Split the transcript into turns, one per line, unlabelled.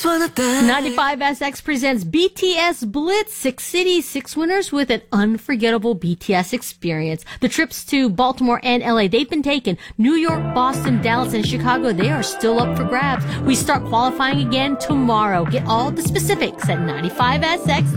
95SX presents BTS Blitz. 6 cities, 6 winners with an unforgettable BTS experience. The trips to Baltimore and LA, they've been taken. New York, Boston, Dallas, and Chicago, they are still up for grabs. We start qualifying again tomorrow. Get all the specifics at 95SX.